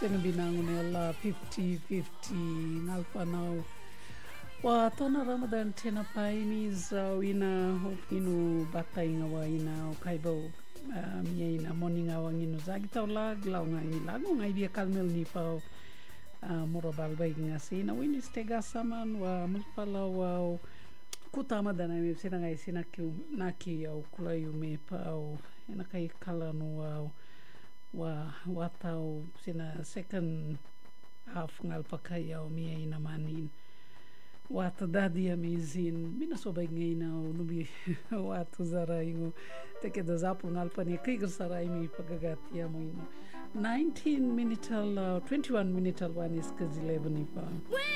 sena binangon alla 50-50 ngalpanao wa taona ramadan tena paimi zao ina inu batainga wa ina kaibau mia ina morning awang inu zagi tau lag lau ngai lagu ngai dia kalmel ni pau morabal baik ngasi na wini stega saman wa mulpala wa kutama dana me sina ngai sina ki naki au kulayu me pau ina kai kalanu wa tau sina second half ngal pakai au mia ina manin watu dadi amazing mina so baik ngai na nubi watu zaraingo teke da zapu ngal pani kigar sarai mi pagagati amo ino 19 minute 21 minute one is 11 pa